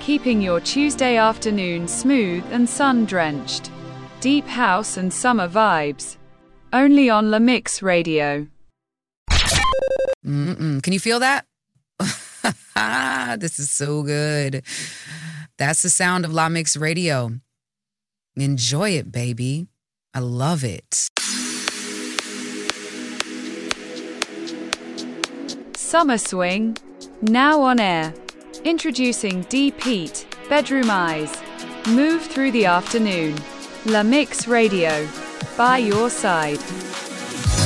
keeping your Tuesday afternoon smooth and sun-drenched. Deep house and summer vibes. Only on La Mix Radio. Can you feel that? This is so good. That's the sound of La Mix Radio. Enjoy it, baby. I love it. Summer Swing, now on air. Introducing Deep Heat, Bedroom Eyes. Move through the afternoon. La Mix Radio, by your side.